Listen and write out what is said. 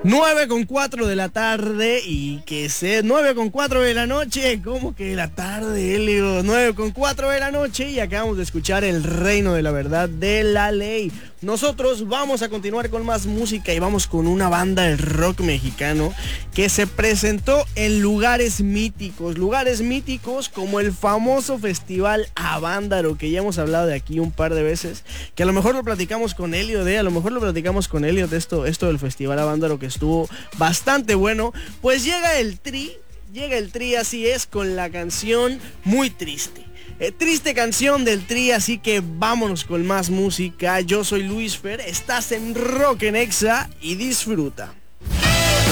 9:04 de la tarde y que se 9:04 de la noche, ¿cómo que de la tarde, Helio? 9:04 de la noche y acabamos de escuchar El Reino de la Verdad de La Ley. Nosotros vamos a continuar con más música y vamos con una banda de rock mexicano que se presentó en lugares míticos como el famoso Festival Avándaro, que ya hemos hablado de aquí un par de veces, que a lo mejor lo platicamos con Helio de esto del Festival Avándaro, que estuvo bastante bueno. Pues llega el Tri, así es, con la canción Muy Triste. Triste canción del Tri, así que vámonos con más música. Yo soy Luis Fer, estás en Rock en Exa y disfruta.